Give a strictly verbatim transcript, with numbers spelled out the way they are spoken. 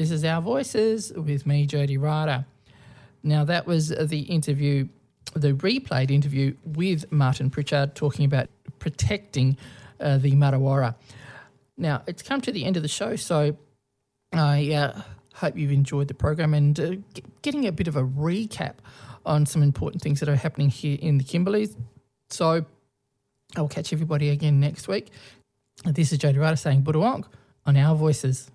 This is Our Voices with me, Jody Ryder. Now, that was the interview, the replayed interview with Martin Pritchard talking about protecting uh, the Marawarra. Now, it's come to the end of the show, so I uh, hope you've enjoyed the program and uh, g- getting a bit of a recap on some important things that are happening here in the Kimberleys. So I'll catch everybody again next week. This is Jody Ryder saying Budawong on Our Voices.